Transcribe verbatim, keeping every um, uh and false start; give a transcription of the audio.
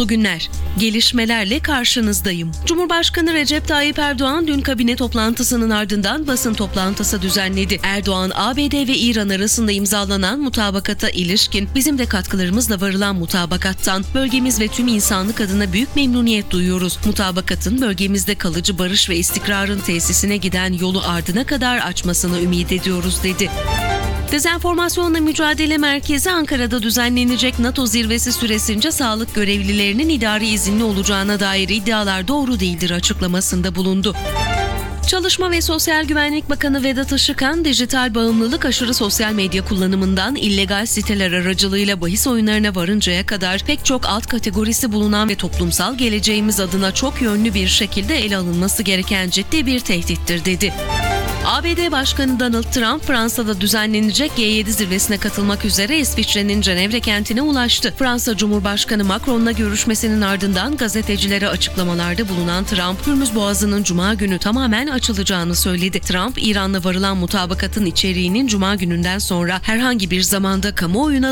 Mutlu günler. Gelişmelerle karşınızdayım. Cumhurbaşkanı Recep Tayyip Erdoğan dün kabine toplantısının ardından basın toplantısı düzenledi. Erdoğan, A B D ve İran arasında imzalanan mutabakata ilişkin bizim de katkılarımızla varılan mutabakattan bölgemiz ve tüm insanlık adına büyük memnuniyet duyuyoruz. Mutabakatın bölgemizde kalıcı barış ve istikrarın tesisine giden yolu ardına kadar açmasını ümit ediyoruz dedi. Dezenformasyonla Mücadele Merkezi Ankara'da düzenlenecek NATO zirvesi süresince sağlık görevlilerinin idari izinli olacağına dair iddialar doğru değildir açıklamasında bulundu. Çalışma ve Sosyal Güvenlik Bakanı Vedat Işıkhan, dijital bağımlılık aşırı sosyal medya kullanımından illegal siteler aracılığıyla bahis oyunlarına varıncaya kadar pek çok alt kategorisi bulunan ve toplumsal geleceğimiz adına çok yönlü bir şekilde ele alınması gereken ciddi bir tehdittir dedi. A B D Başkanı Donald Trump, Fransa'da düzenlenecek G yedi zirvesine katılmak üzere İsviçre'nin Cenevre kentine ulaştı. Fransa Cumhurbaşkanı Macron'la görüşmesinin ardından gazetecilere açıklamalarda bulunan Trump, Hürmüz Boğazı'nın Cuma günü tamamen açılacağını söyledi. Trump, İran'la varılan mutabakatın içeriğinin Cuma gününden sonra herhangi bir zamanda kamuoyuna